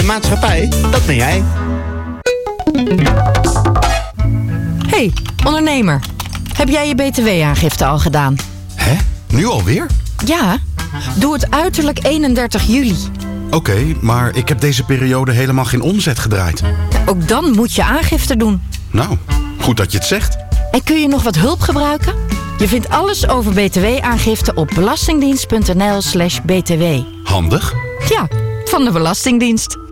maatschappij, dat ben jij. Hey, ondernemer. Heb jij je btw-aangifte al gedaan? Hè? Nu alweer? Ja, doe het uiterlijk 31 juli. Oké, maar ik heb deze periode helemaal geen omzet gedraaid. Ook dan moet je aangifte doen. Nou, goed dat je het zegt. En kun je nog wat hulp gebruiken? Je vindt alles over btw-aangifte op belastingdienst.nl/btw. Handig. Ja, van de Belastingdienst.